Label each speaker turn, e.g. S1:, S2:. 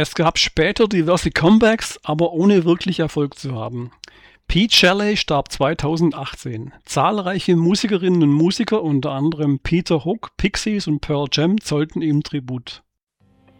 S1: Es gab später diverse Comebacks, aber ohne wirklich Erfolg zu haben. Pete Shelley starb 2018. Zahlreiche Musikerinnen und Musiker, unter anderem Peter Hook, Pixies und Pearl Jam, zollten ihm Tribut.